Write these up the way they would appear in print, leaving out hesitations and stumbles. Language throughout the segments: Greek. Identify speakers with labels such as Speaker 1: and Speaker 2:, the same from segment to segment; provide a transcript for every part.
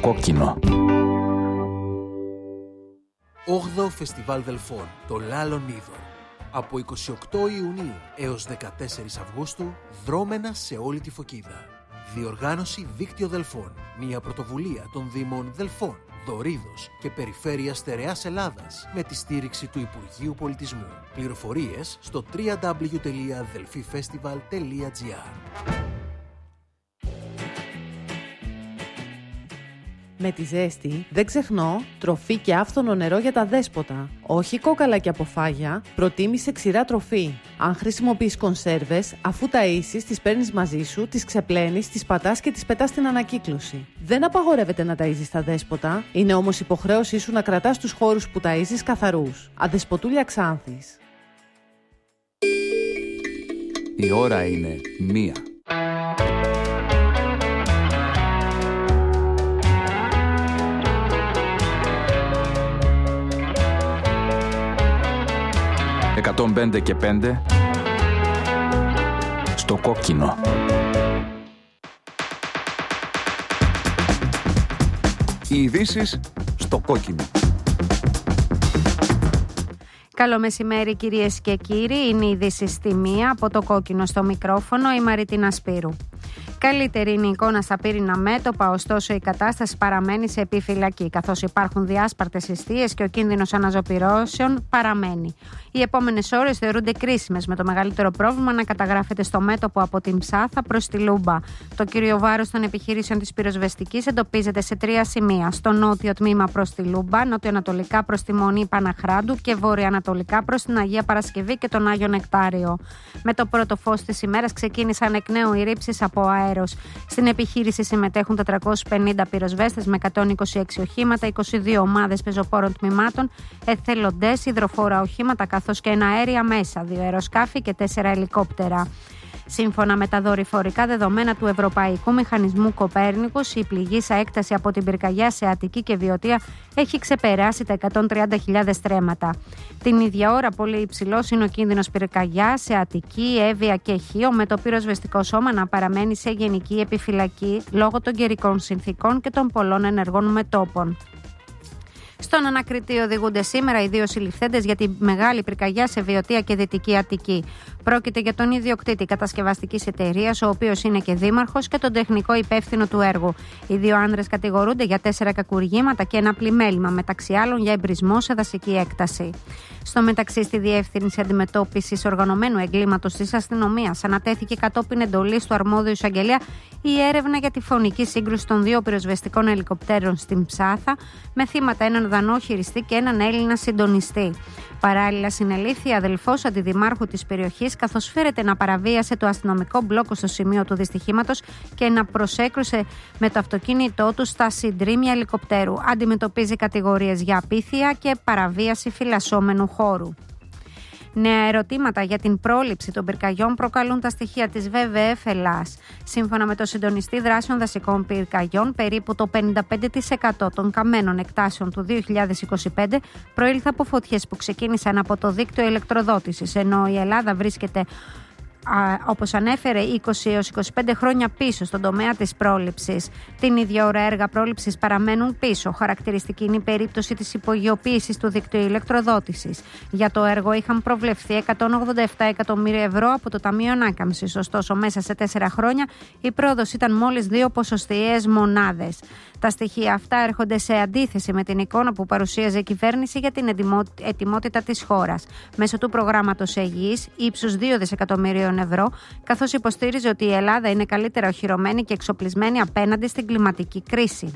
Speaker 1: κόκκινο.
Speaker 2: 8ο Φεστιβάλ Δελφών, το Λάλον Είδωρ. Από 28 Ιουνίου έως 14 Αυγούστου, δρόμενα σε όλη τη Φωκίδα. Διοργάνωση Δίκτυο Δελφών. Μια πρωτοβουλία των Δήμων Δελφών, Δωρίδος και Περιφέρειας Στερεάς Ελλάδας με τη στήριξη του Υπουργείου Πολιτισμού. Πληροφορίες στο www.delfifestival.gr.
Speaker 3: Με τη ζέστη δεν ξεχνώ τροφή και άφθονο νερό για τα δέσποτα. Όχι κόκαλα και αποφάγια, προτίμησε ξηρά τροφή. Αν χρησιμοποιείς κονσέρβες, αφού ταΐσεις, τις παίρνεις μαζί σου, τις ξεπλένεις, τις πατάς και τις πετάς στην ανακύκλωση. Δεν απαγορεύεται να ταΐζεις τα δέσποτα, είναι όμως υποχρέωσή σου να κρατάς τους χώρους που ταΐζεις καθαρούς. Αδεσποτούλια Ξάνθης.
Speaker 1: Η ώρα είναι 1. «105 και 5» στο κόκκινο. Οι ειδήσεις στο κόκκινο.
Speaker 4: Καλό μεσημέρι κυρίες και κύριοι, είναι η ειδήσεις στη 1 από το κόκκινο στο μικρόφωνο, η Μαριτίνα Σπύρου. Καλύτερη είναι η εικόνα στα πύρινα μέτωπα, ωστόσο η κατάσταση παραμένει σε επιφυλακή, καθώς υπάρχουν διάσπαρτες εστίες και ο κίνδυνος αναζωπυρώσεων παραμένει. Οι επόμενες ώρες θεωρούνται κρίσιμες, με το μεγαλύτερο πρόβλημα να καταγράφεται στο μέτωπο από την Ψάθα προς τη Λούμπα. Το κύριο βάρος των επιχειρήσεων της πυροσβεστικής εντοπίζεται σε 3 σημεία: στο νότιο τμήμα προς τη Λούμπα, νοτιοανατολικά προς τη Μονή Παναχράντου και βορειοανατολικά προς την Αγία Παρασκευή και τον Άγιο Νεκτάριο. Με το πρώτο φως της ημέρας ξεκίνησαν εκ νέου οι ρήψεις από αέρος. Στην επιχείρηση συμμετέχουν 450 πυροσβέστες με 126 οχήματα, 22 ομάδες πεζοπόρων τμήματων, εθελοντές, υδροφόρα οχήματα καθώς και ένα αέρια μέσα, 2 αεροσκάφη και 4 ελικόπτερα. Σύμφωνα με τα δορυφορικά δεδομένα του Ευρωπαϊκού Μηχανισμού Κοπέρνικους, η πληγήσα έκταση από την πυρκαγιά σε Αττική και Βιωτία έχει ξεπεράσει τα 130.000 στρέμματα. Την ίδια ώρα, πολύ υψηλός είναι ο κίνδυνος πυρκαγιά σε Αττική, Εύβοια και Χίο, με το πυροσβεστικό σώμα να παραμένει σε γενική επιφυλακή λόγω των καιρικών συνθήκων και των πολλών ενεργών μετώπων. Στον ανακριτή οδηγούνται σήμερα οι 2 συλληφθέντες για τη μεγάλη πυρκαγιά σε Βιωτία και Δυτική Αττική. Πρόκειται για τον ιδιοκτήτη κατασκευαστικής εταιρείας, ο οποίος είναι και δήμαρχος, και τον τεχνικό υπεύθυνο του έργου. Οι 2 άνδρες κατηγορούνται για 4 κακουργήματα και ένα πλημέλημα, μεταξύ άλλων για εμπρισμό σε δασική έκταση. Στο μεταξύ, στη Διεύθυνση Αντιμετώπισης Οργανωμένου Εγκλήματος της Αστυνομίας ανατέθηκε κατόπιν εντολής του αρμόδιου εισαγγελέα η έρευνα για τη φωνική σύγκρουση των 2 πυροσβεστικών ελικοπτέρων στην Ψάθα, με θύματα έναν Δανό χειριστή και έναν Έλληνα συντονιστή. Παράλληλα, συνελήφθη αδελφός αντιδημάρχου της περιοχής, καθώς φέρεται να παραβίασε το αστυνομικό μπλόκο στο σημείο του δυστυχήματος και να προσέκρουσε με το αυτοκίνητό του στα συντρίμια ελικοπτέρου. Αντιμετωπίζει κατηγορίες για απίθεια και παραβίαση φυλασσόμενου χώρου. Νέα ερωτήματα για την πρόληψη των πυρκαγιών προκαλούν τα στοιχεία της WWF Ελλάς. Σύμφωνα με το συντονιστή δράσεων δασικών πυρκαγιών, περίπου το 55% των καμένων εκτάσεων του 2025 προήλθε από φωτιές που ξεκίνησαν από το δίκτυο ηλεκτροδότησης, ενώ η Ελλάδα βρίσκεται, όπως ανέφερε, 20 έως 25 χρόνια πίσω στον τομέα της πρόληψης. Την ίδια ώρα έργα πρόληψης παραμένουν πίσω. Χαρακτηριστική είναι η περίπτωση της υπογειοποίησης του δικτύου ηλεκτροδότησης. Για το έργο είχαν προβλεφθεί 187 εκατομμύρια ευρώ από το Ταμείο Ανάκαμψης. Ωστόσο, μέσα σε 4 χρόνια η πρόοδος ήταν μόλις 2 ποσοστιαίες μονάδες. Τα στοιχεία αυτά έρχονται σε αντίθεση με την εικόνα που παρουσίαζε η κυβέρνηση για την ετοιμότητα της χώρας μέσω του προγράμματος Αιγής ύψους 2 δισεκατομμυρίων ευρώ, καθώς υποστήριζε ότι η Ελλάδα είναι καλύτερα οχυρωμένη και εξοπλισμένη απέναντι στην κλιματική κρίση.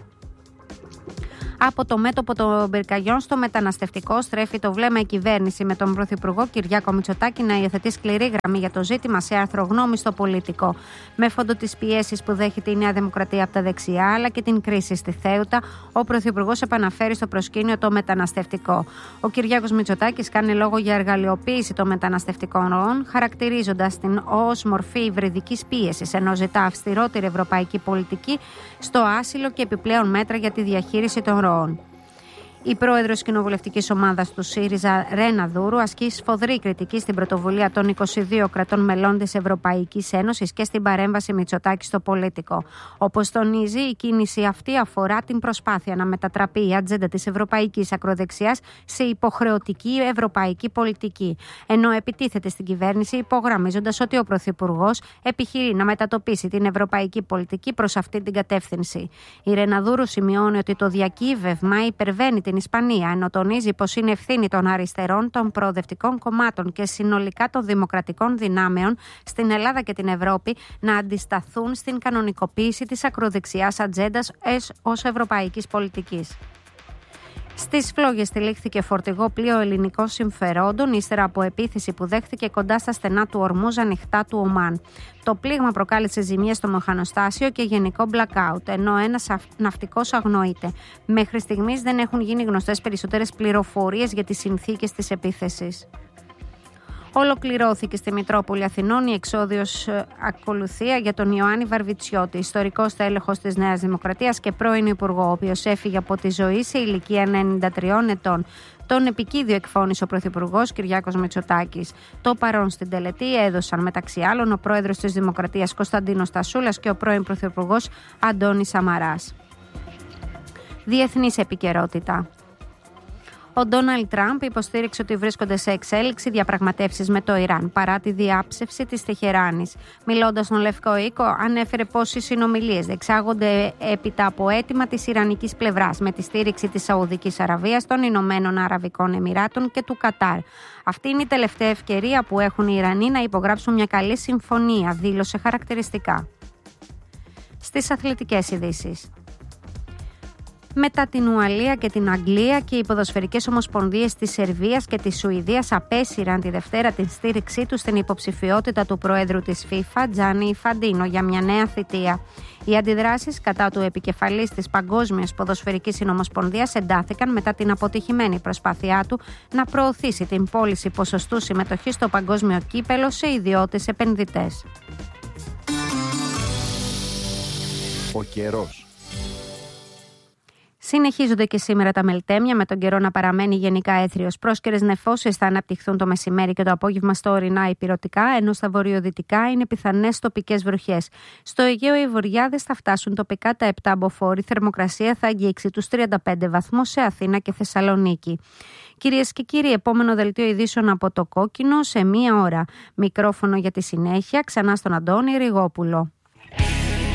Speaker 4: Από το μέτωπο των πυρκαγιών στο μεταναστευτικό στρέφει το βλέμμα η κυβέρνηση, με τον Πρωθυπουργό Κυριάκο Μητσοτάκη να υιοθετεί σκληρή γραμμή για το ζήτημα σε άρθρο γνώμη στο Πολιτικό. Με φόντο τις πιέσεις που δέχεται η Νέα Δημοκρατία από τα δεξιά, αλλά και την κρίση στη Θέουτα, ο Πρωθυπουργός επαναφέρει στο προσκήνιο το μεταναστευτικό. Ο Κυριάκος Μητσοτάκης κάνει λόγο για εργαλειοποίηση των μεταναστευτικών ροών, χαρακτηρίζοντας την ως μορφή υβριδικής πίεσης, ενώ ζητά αυστηρότερη ευρωπαϊκή πολιτική στο άσυλο και επιπλέον μέτρα για τη διαχείριση των ροών. Η πρόεδρος κοινοβουλευτικής ομάδας του ΣΥΡΙΖΑ, Ρένα Δούρου, ασκεί σφοδρή κριτική στην πρωτοβουλία των 22 κρατών μελών της Ευρωπαϊκής Ένωσης και στην παρέμβαση Μητσοτάκη στο Πολίτικο. Όπως τονίζει, η κίνηση αυτή αφορά την προσπάθεια να μετατραπεί η ατζέντα της ευρωπαϊκής ακροδεξιάς σε υποχρεωτική ευρωπαϊκή πολιτική. Ενώ επιτίθεται στην κυβέρνηση, υπογραμμίζοντας ότι ο Πρωθυπουργός επιχειρεί να μετατοπίσει την ευρωπαϊκή πολιτική προς αυτή την κατεύθυνση. Η Ρένα Δούρου σημειώνει ότι το διακύβευμα υπερβαίνει την Ισπανία, ενώ τονίζει πως είναι ευθύνη των αριστερών, των προοδευτικών κομμάτων και συνολικά των δημοκρατικών δυνάμεων στην Ελλάδα και την Ευρώπη να αντισταθούν στην κανονικοποίηση της ακροδεξιάς ατζέντας ως ευρωπαϊκής πολιτικής. Στις φλόγες τυλίχθηκε φορτηγό πλοίο ελληνικών συμφερόντων ύστερα από επίθεση που δέχθηκε κοντά στα στενά του Ορμούζ ανοιχτά του Ομάν. Το πλήγμα προκάλεσε ζημίες στο μηχανοστάσιο και γενικό blackout, ενώ ένας ναυτικός αγνοείται. Μέχρι στιγμής δεν έχουν γίνει γνωστές περισσότερες πληροφορίες για τις συνθήκες της επίθεσης. Ολοκληρώθηκε στη Μητρόπολη Αθηνών η εξόδιος ακολουθία για τον Ιωάννη Βαρβιτσιώτη, ιστορικό στέλεχος της Νέας Δημοκρατίας και πρώην υπουργό, ο οποίος έφυγε από τη ζωή σε ηλικία 93 ετών. Τον επικίδιο εκφώνησε ο Πρωθυπουργός Κυριάκος Μητσοτάκης. Το παρόν στην τελετή έδωσαν μεταξύ άλλων ο πρόεδρος της Δημοκρατίας Κωνσταντίνος Τασούλας και ο πρώην Πρωθυπουργός Αντώνης Σαμαράς. Διεθνής επικαιρότητα. Ο Ντόναλντ Τραμπ υποστήριξε ότι βρίσκονται σε εξέλιξη διαπραγματεύσεις με το Ιράν παρά τη διάψευση της Τεχεράνης. Μιλώντας στον Λευκό Οίκο, ανέφερε πως οι συνομιλίες διεξάγονται έπειτα από αίτημα της ιρανικής πλευράς με τη στήριξη της Σαουδικής Αραβίας, των Ηνωμένων Αραβικών Εμιράτων και του Κατάρ. Αυτή είναι η τελευταία ευκαιρία που έχουν οι Ιρανοί να υπογράψουν μια καλή συμφωνία, δήλωσε χαρακτηριστικά. Στις αθλητικές ειδήσεις. Μετά την Ουαλία και την Αγγλία και οι ποδοσφαιρικές ομοσπονδίες της Σερβίας και της Σουηδίας απέσυραν τη Δευτέρα την στήριξή τους στην υποψηφιότητα του Προέδρου της FIFA, Τζάνι Ιφαντίνο, για μια νέα θητεία. Οι αντιδράσεις κατά του επικεφαλής της Παγκόσμιας Ποδοσφαιρικής Συνομοσπονδίας εντάθηκαν μετά την αποτυχημένη προσπάθειά του να προωθήσει την πώληση ποσοστού συμμετοχής στο παγκόσμιο κύπελο σε ιδιώτες επενδυτές.
Speaker 1: Ο καιρός.
Speaker 4: Συνεχίζονται και σήμερα τα μελτέμια, με τον καιρό να παραμένει γενικά έθριος. Πρόσκαιρες νεφώσεις θα αναπτυχθούν το μεσημέρι και το απόγευμα στα ορεινά υπηρετικά, ενώ στα βορειοδυτικά είναι πιθανές τοπικές βροχές. Στο Αιγαίο οι βορειάδες θα φτάσουν τοπικά τα 7 μποφόρ. Η θερμοκρασία θα αγγίξει τους 35 βαθμούς σε Αθήνα και Θεσσαλονίκη. Κυρίες και κύριοι, επόμενο δελτίο ειδήσεων από το Κόκκινο σε 1 ώρα. Μικρόφωνο για τη συνέχεια ξανά στον Αντώνη Ριγόπουλο.